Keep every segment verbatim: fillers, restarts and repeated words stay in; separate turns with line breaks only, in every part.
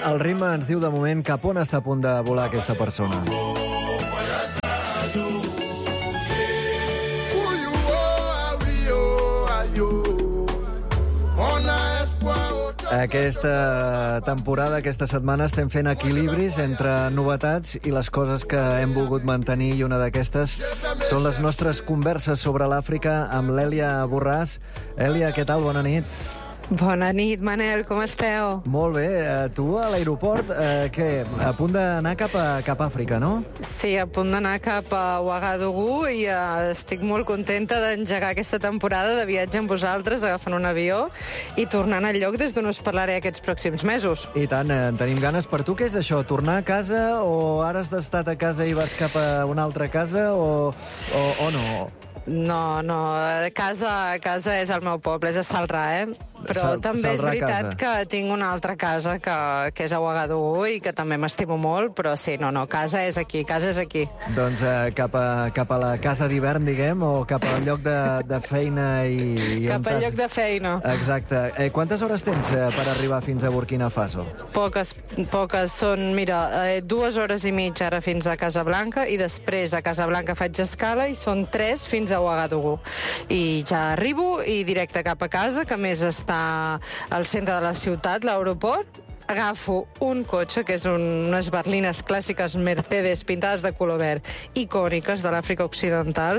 El ritme ens diu de moment cap on està a punt de volar aquesta persona. Aquesta temporada, aquesta setmana, estem fent equilibris entre novetats i les coses que hem volgut mantenir, i una d'aquestes són les nostres converses sobre l'Àfrica amb l'Èlia Borràs. Èlia, què tal? Bona nit.
Bona nit, Manel, com esteu?
Molt bé. Tu a l'aeroport, eh, què? A punt d'anar cap a, cap a Àfrica, no?
Sí, a punt d'anar cap a Ouagadougou i eh, estic molt contenta d'engegar aquesta temporada de viatge amb vosaltres, agafant un avió i tornant al lloc des d'on us parlaré aquests pròxims mesos.
I tant, eh, en tenim ganes. Per tu què és això? Tornar a casa, o ara has estat a casa i vas cap a una altra casa, o, o, o no?
No, no, casa, casa és el meu poble, és a Salrà, eh? Però
Sal,
també és veritat
casa.
que tinc una altra casa que, que és a Ouagadougou i que també m'estimo molt, però sí, no, no, casa és aquí, casa és aquí.
Doncs eh, cap, a, cap a la casa d'hivern, diguem, o cap al lloc de, de feina i... i
Cap al lloc de feina.
Exacte. Eh, quantes hores tens eh, per arribar fins a Burkina Faso?
Poques, poques. Són, mira, eh, dues hores i mitja ara fins a Casablanca, i després a Casablanca faig escala i són tres fins a Ouagadougou. I ja arribo i directe cap a casa, que més està al centre de la ciutat, l'aeroport. Agafo un cotxe, que és un, unes berlines clàssiques Mercedes pintades de color verd, icòniques de l'Àfrica Occidental,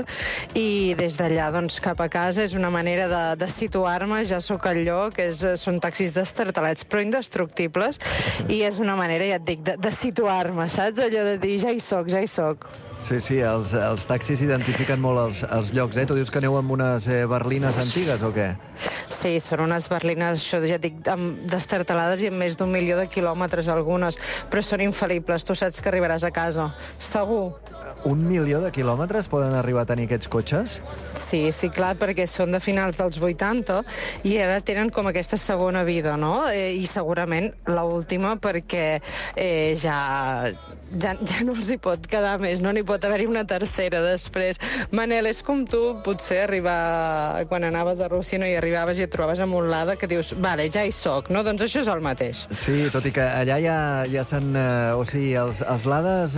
i des d'allà doncs, cap a casa és una manera de, de situar-me, ja sóc al lloc, és, són taxis destartalats però indestructibles, i és una manera, ja et dic, de, de situar-me, saps? Allò de dir, ja hi soc, ja hi soc.
Sí, sí, els, els taxis identifiquen molt els, els llocs, eh? Tu dius que aneu amb unes eh, berlines antigues, o què?
Sí, són unes berlines, això ja dic, destartalades i amb més d'un milió de quilòmetres algunes, però són infal·libles, tu saps que arribaràs a casa, segur.
Un milió de quilòmetres poden arribar a tenir aquests cotxes?
Sí, sí, clar, perquè són de finals dels vuitanta i ara tenen com aquesta segona vida, no? Eh, I segurament l'última perquè eh, ja, ja, ja no els hi pot quedar més, no n'hi pot haver-hi una tercera després. Manel, és com tu, potser arribar quan anaves a Rússia, no hi arribaves i et trobaves amb un lada que dius, vale, ja hi soc, no? Doncs això és el mateix.
Sí, tot i que allà ja, ja s'han... Eh, o sigui, els, els lades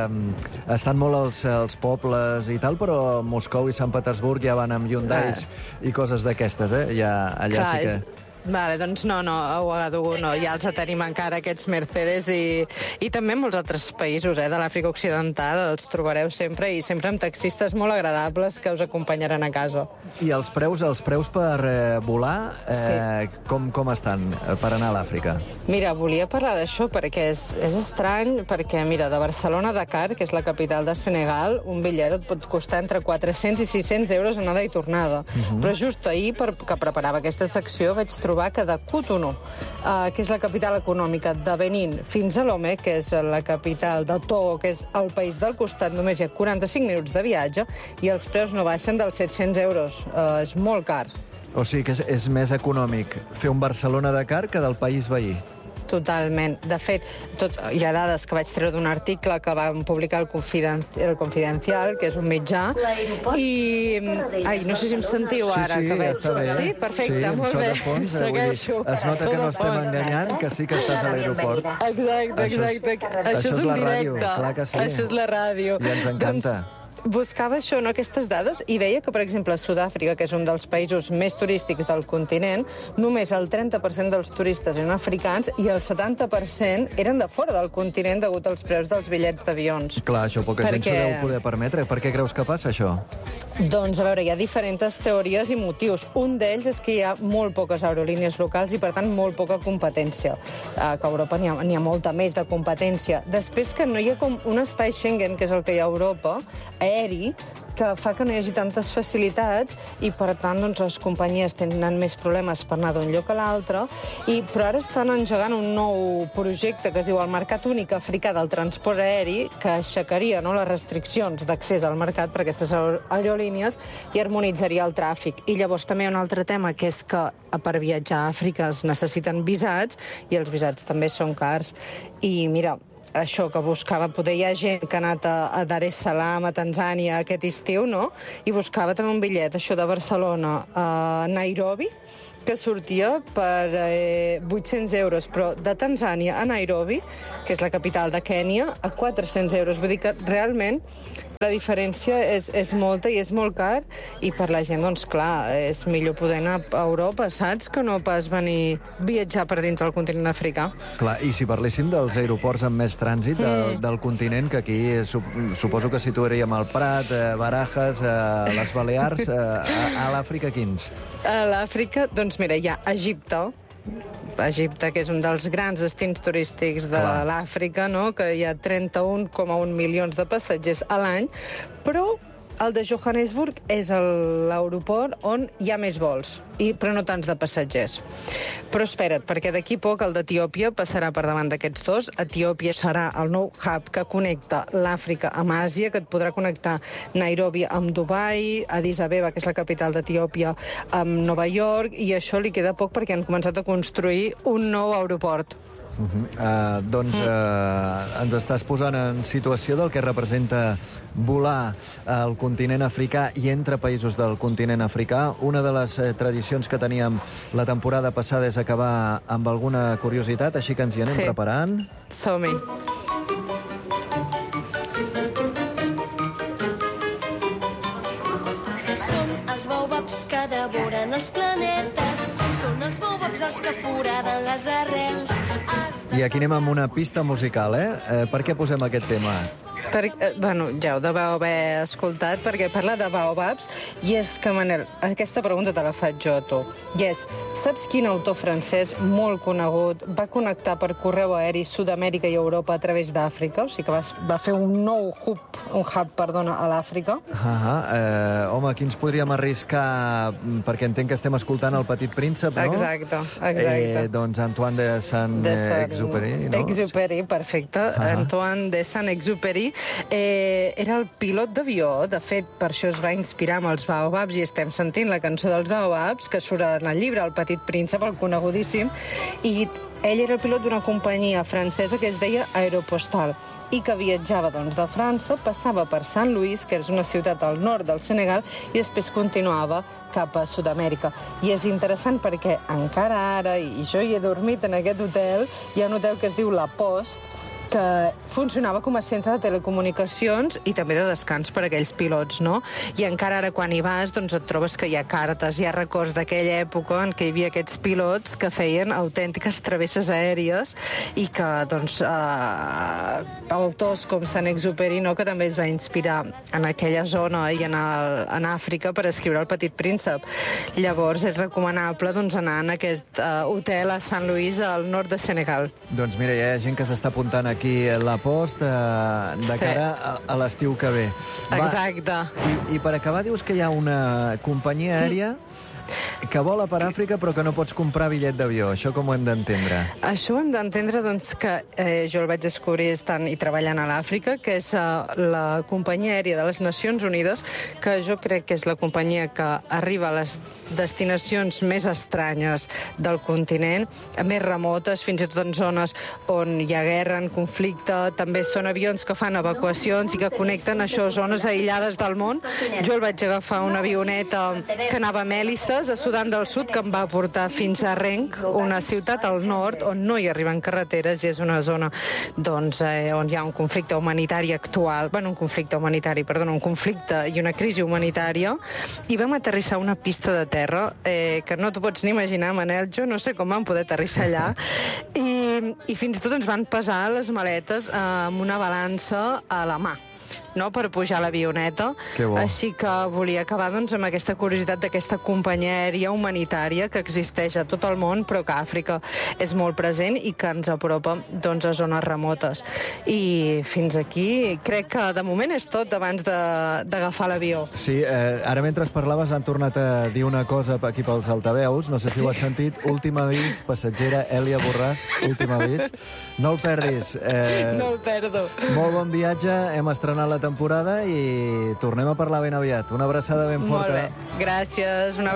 eh, estan molt als, als pobles i tal, però Moscou i Sant Petersburg ja van amb Hyundais ah. i coses d'aquestes, eh? Ja, allà
clar,
sí que...
És... Vale, doncs no, no, a Ouagadougou no, ja els tenim encara, aquests Mercedes, i, i també en molts altres països eh, de l'Àfrica Occidental els trobareu sempre, i sempre amb taxistes molt agradables que us acompanyaran a casa.
I els preus, els preus per eh, volar, eh,
sí.
com, com estan per anar a l'Àfrica?
Mira, volia parlar d'això perquè és, és estrany, perquè mira, de Barcelona a Dakar, que és la capital de Senegal, un bitllet et pot costar entre quatre-cents i sis-cents euros anada i tornada. Uh-huh. Però just ahir, per, que preparava aquesta secció, vaig trobar que de Cotonou, uh, que és la capital econòmica de Benín, fins a Lomé, que és la capital de Togo, que és el país del costat, només hi ha quaranta-cinc minuts de viatge, i els preus no baixen dels set-cents euros. Uh, és molt car.
O sigui que és, és més econòmic fer un Barcelona-Dakar que del país veí.
Totalment. De fet, tot, hi ha dades que vaig treure d'un article que vam publicar el, Confiden el Confidencial, que és un mitjà, i... Ai, no sé si em sentiu ara.
Sí, sí,
que veig...
està bé.
Sí, perfecte,
sí,
molt bé.
Fons,
segueixo.
Dir, es nota que no estem enganyant, que sí que estàs a l'aeroport.
Exacte, exacte. Això és, això és un directe.
Clar que sí.
Això és la ràdio.
I ens encanta.
Doncs, buscava això, no, aquestes dades, i veia que, per exemple, a Sud-àfrica, que és un dels països més turístics del continent, només el trenta per cent dels turistes eren africans i el setanta per cent eren de fora del continent degut als preus dels bitllets d'avions.
Clar, això poca
Perquè...
gent s'ho deu poder permetre. Per què creus que passa, això?
Doncs, a veure, hi ha diferents teories i motius. Un d'ells és que hi ha molt poques aerolínies locals i, per tant, molt poca competència. Que a Europa n'hi ha, n'hi ha molta més de competència. Després que no hi ha com un espai Schengen, que és el que hi ha a Europa, aeri, que fa que no hi hagi tantes facilitats i, per tant, doncs, les companyies tenen més problemes per anar d'un lloc a l'altre. I, però ara estan engegant un nou projecte que es diu el Mercat Únic Africà del Transport Aeri, que aixecaria, no, les restriccions d'accés al mercat per aquestes aerolínies i harmonitzaria el tràfic. I llavors també hi ha un altre tema, que és que per viatjar a Àfrica es necessiten visats i els visats també són cars. I, mira, això que buscava, poder hi ha gent que ha anat a, a Dar es Salaam, a Tanzània, aquest estiu, no? I buscava també un bitllet, això de Barcelona a Nairobi, que sortia per eh, vuit-cents euros, però de Tanzània a Nairobi, que és la capital de Kènia, a quatre-cents euros. Vull dir que realment la diferència és, és molta i és molt car, i per la gent, doncs clar, és millor poder anar a Europa, saps? Que no pas venir viatjar per dins del continent africà.
Clar, i si parléssim dels aeroports amb més trànsit del,
Mm.
del continent, que aquí sup suposo que situaríem el Prat, eh, Barajas, eh, les Balears, eh, a, a l'Àfrica quins?
A l'Àfrica, doncs mira, hi ha Egipte, Egipte, que és un dels grans destins turístics de
Clar.
l'Àfrica, no? Que hi ha trenta-un coma un milions de passatgers a l'any, però el de Johannesburg és el- l'aeroport on hi ha més vols, i, però no tants de passatgers. Però espera't, perquè d'aquí poc el d'Etiòpia passarà per davant d'aquests dos. Etiòpia serà el nou hub que connecta l'Àfrica amb Àsia, que et podrà connectar Nairobi amb Dubai, Addis Abeba, que és la capital d'Etiòpia, amb Nova York, i això li queda poc perquè han començat a construir un nou aeroport.
Uh -huh. uh, doncs uh, ens estàs posant en situació del que representa volar al continent africà i entre països del continent africà. Una de les eh, tradicions que teníem la temporada passada és acabar amb alguna curiositat, així que ens hi anem
Sí.
preparant.
Som-hi.
Són els baobabs que devoren els planetes. Són els baobabs els que foraden les arrels. Has
I aquí anem amb una pista musical, eh? eh per què posem aquest tema?
Per, eh, bueno, ja ho deveu haver escoltat, perquè parla de baobabs, i és que, Manel, aquesta pregunta te la faig jo a tu. I és, saps quin autor francès molt conegut va connectar per correu aeri Sud-amèrica i Europa a través d'Àfrica? O sigui que va, va fer un nou hub, un hub, perdona, a l'Àfrica?
Ah, eh, home, aquí ens podríem arriscar, perquè entenc que estem escoltant El Petit Príncep, no?
Exacte, exacte.
Eh, doncs Antoine de
De
Saint-Exupéry, no?
Exupéry, perfecte.
Ah.
Antoine de Saint-Exupéry eh, era el pilot d'avió. De fet, per això es va inspirar amb els baobabs, i estem sentint la cançó dels baobabs, que surt en el llibre El Petit Príncep, el conegudíssim, i ell era el pilot d'una companyia francesa que es deia Aeropostal, i que viatjava doncs, de França, passava per Sant Louis, que és una ciutat al nord del Senegal, i després continuava cap a Sud-amèrica. I és interessant perquè encara ara, i jo hi he dormit en aquest hotel, hi ha un hotel que es diu La Poste, que funcionava com a centre de telecomunicacions i també de descans per a aquells pilots, no? I encara ara, quan hi vas, doncs et trobes que hi ha cartes, hi ha records d'aquella època en què hi havia aquests pilots que feien autèntiques travesses aèries, i que, doncs, eh, autors com Saint-Exupéry, no?, que també es va inspirar en aquella zona i en, el, en Àfrica per escriure El Petit Príncep. Llavors, és recomanable, doncs, anar en aquest eh, hotel a Sant Louis, al nord de Senegal.
Doncs mira, hi ha gent que s'està apuntant aquí a La Post eh, de
Sí.
cara a, a l'estiu que ve.
Exacte.
I, I per acabar, dius que hi ha una companyia aèria que vola per Àfrica però que no pots comprar bitllet d'avió. Això com ho hem d'entendre?
Això ho hem d'entendre, doncs, que eh, jo el vaig descobrir estant i treballant a l'Àfrica, que és eh, la companyia aèria de les Nacions Unides, que jo crec que és la companyia que arriba a les destinacions més estranyes del continent, més remotes, fins i tot en zones on hi ha guerra, en conflicte. També són avions que fan evacuacions i que connecten això, zones aïllades del món. Jo el vaig agafar una avioneta que anava a Mèlisses, a Sudan del Sud, que em va portar fins a Renc, una ciutat al nord on no hi arriben carreteres, i és una zona, doncs, eh, on hi ha un conflicte humanitari actual, bueno, un conflicte humanitari, perdona, un conflicte i una crisi humanitària, i vam aterrissar a una pista de terra eh, que no t'ho pots ni imaginar, Manel, jo no sé com vam poder aterrissar allà, i, i fins i tot ens van pesar les maletes eh, amb una balança a la mà, no?, per pujar a l'avioneta.
Que bo.
Així que volia acabar, doncs, amb aquesta curiositat d'aquesta companyia aèria humanitària que existeix a tot el món, però que a Àfrica és molt present i que ens apropa, doncs, a zones remotes. I fins aquí crec que de moment és tot abans de- d'agafar l'avió.
Sí, eh, ara mentre parlaves han tornat a dir una cosa aquí pels altaveus, no sé si ho has sentit, últim avís, passatgera Èlia Borràs, últim avís. No el perdis. Eh,
No el perdo.
Molt bon viatge, hem estrenat la temporada i tornem a parlar ben aviat. Una abraçada ben
Molt
forta.
bé. Gràcies. Una